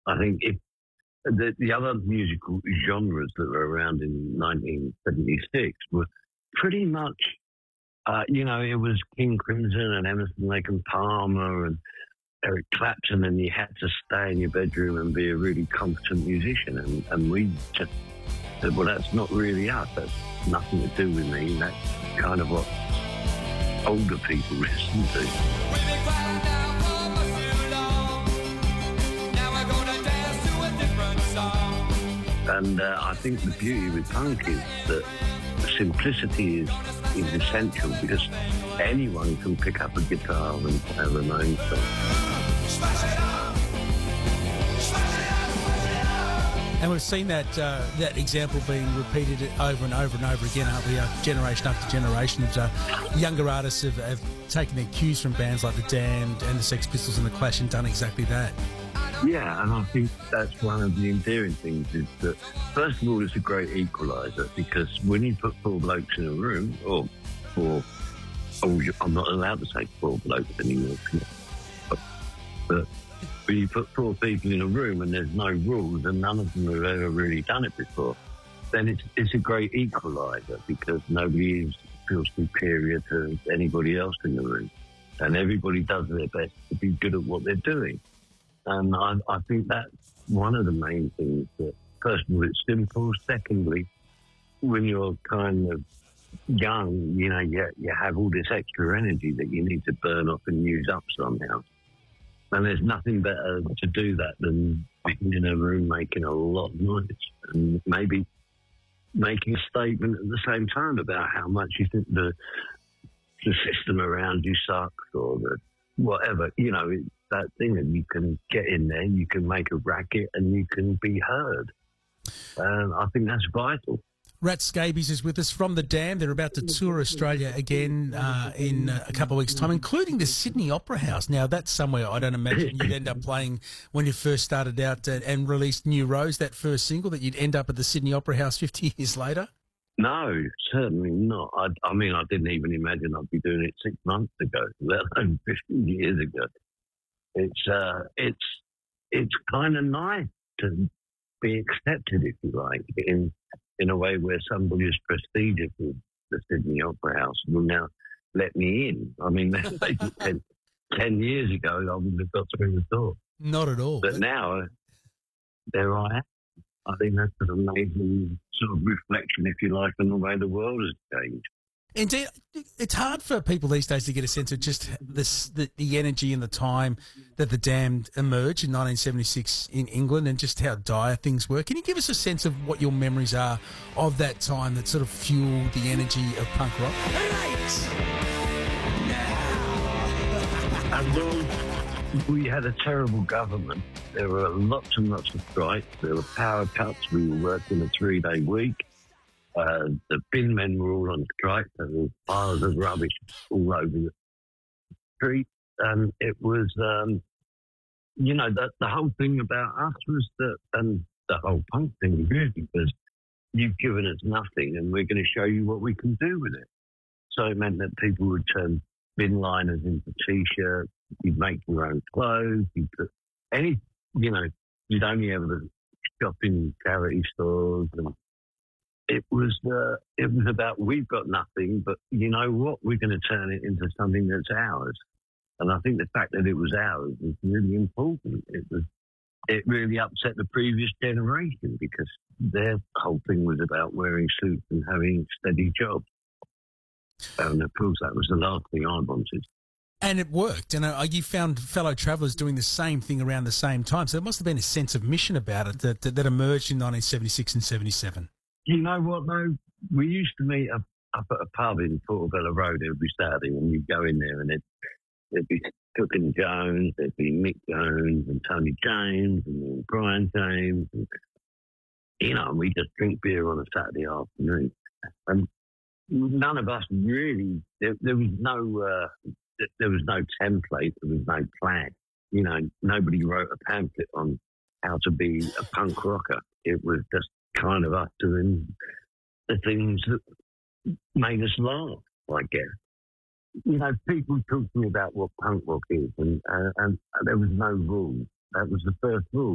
I think if the other musical genres that were around in 1976 were pretty much, it was King Crimson and Emerson, Lake and Palmer and Eric Clapton, and you had to stay in your bedroom and be a really competent musician. And we just said, well, that's not really us. That's nothing to do with me. That's kind of what older people listen to. And I think the beauty with punk is that simplicity is essential, because anyone can pick up a guitar and have an own song. And we've seen that example being repeated over and over and over again, aren't we? Generation after generation of younger artists have taken their cues from bands like The Damned and the Sex Pistols and The Clash and done exactly that. Yeah, and I think that's one of the endearing things, is that, first of all, it's a great equaliser, because when you put four blokes in a room, I'm not allowed to say four blokes anymore, but when you put four people in a room and there's no rules and none of them have ever really done it before, then it's a great equaliser, because nobody feels superior to anybody else in the room, and everybody does their best to be good at what they're doing. And I think that's one of the main things. That, first of all, it's simple. Secondly, when you're kind of young, you have all this extra energy that you need to burn off and use up somehow. And there's nothing better to do that than being in a room making a lot of noise and maybe making a statement at the same time about how much you think the system around you sucks, or the whatever, that thing that you can get in there, you can make a racket and you can be heard. I think that's vital. Rat Scabies is with us from The Damned. They're about to tour Australia again in a couple of weeks' time, including the Sydney Opera House. Now, that's somewhere I don't imagine you'd end up playing when you first started out and released New Rose, that first single, that you'd end up at the Sydney Opera House 50 years later. No, certainly not. I mean, I didn't even imagine I'd be doing it 6 months ago, let alone 15 years ago. It's kind of nice to be accepted, if you like, in a way where somebody as prestigious as the Sydney Opera House will now let me in. I mean, 10 years ago, I wouldn't have got through the door. Not at all. But now, there I am. I think that's an amazing sort of reflection, if you like, on the way the world has changed. Indeed, it's hard for people these days to get a sense of just the energy and the time that The Damned emerged in 1976 in England, and just how dire things were. Can you give us a sense of what your memories are of that time that sort of fueled the energy of punk rock? We had a terrible government. There were lots and lots of strikes. There were power cuts. We were working a 3-day week. The bin men were all on strike. There were piles of rubbish all over the street. And it was, the whole thing about us was that, and the whole punk thing really, was, you've given us nothing and we're going to show you what we can do with it. So it meant that people would turn bin liners into T-shirts. You'd make your own clothes. You'd put you'd only ever shop in charity stores. And it was about, we've got nothing, but you know what? We're going to turn it into something that's ours. And I think the fact that it was ours was really important. It really upset the previous generation, because their whole thing was about wearing suits and having steady jobs. And of course, that was the last thing I wanted. And it worked. And you found fellow travellers doing the same thing around the same time. So there must have been a sense of mission about it that emerged in 1976 and 77. You know what, though? We used to meet up at a pub in Portobello Road every Saturday, and you'd go in there and there'd be Cookin Jones, there'd be Mick Jones and Tony James and Brian James. And, and we just drink beer on a Saturday afternoon. And none of us really, there was no template, there was no plan. Nobody wrote a pamphlet on how to be a punk rocker. It was just kind of us doing the things that made us laugh, I guess. People talk to me about what punk rock is, and there was no rule. That was the first rule.